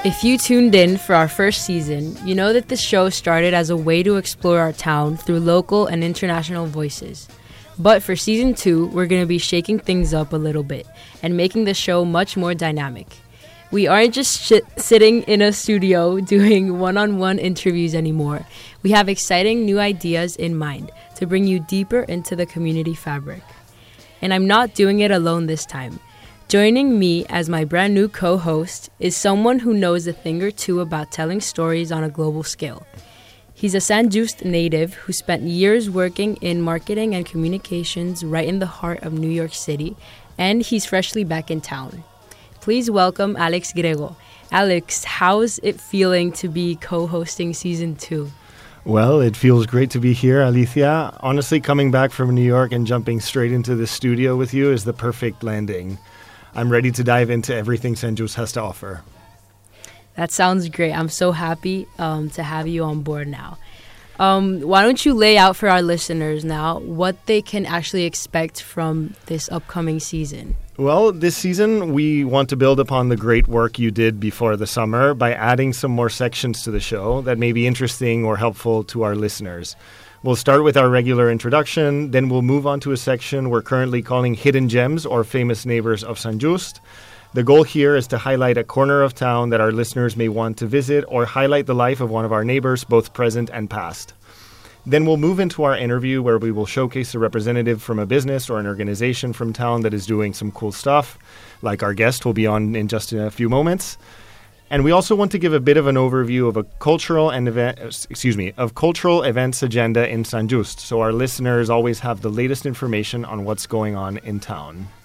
If you tuned in for our first season, you know that the show started as a way to explore our town through local and international voices. But for season 2, we're going to be shaking things up a little bit and making the show much more dynamic. We aren't just sitting in a studio doing one-on-one interviews anymore. We have exciting new ideas in mind to bring you deeper into the community fabric. And I'm not doing it alone this time. Joining me as my brand new co-host is someone who knows a thing or two about telling stories on a global scale. He's a San Juste native who spent years working in marketing and communications right in the heart of New York City, and he's freshly back in town. Please welcome Alex Grego. Alex, how's it feeling to be co-hosting season 2? Well, it feels great to be here, Alicia. Honestly, coming back from New York and jumping straight into the studio with you is the perfect landing. I'm ready to dive into everything San Juste has to offer. That sounds great. I'm so happy to have you on board now. Why don't you lay out for our listeners now what they can actually expect from this upcoming season? Well, this season, we want to build upon the great work you did before the summer by adding some more sections to the show that may be interesting or helpful to our listeners. We'll start with our regular introduction, then we'll move on to a section we're currently calling Hidden Gems or Famous Neighbors of San Juste. The goal here is to highlight a corner of town that our listeners may want to visit or highlight the life of one of our neighbors, both present and past. Then we'll move into our interview where we will showcase a representative from a business or an organization from town that is doing some cool stuff, like our guest will be on in just a few moments. And we also want to give a bit of an overview of cultural events agenda in San Juste, so our listeners always have the latest information on what's going on in town.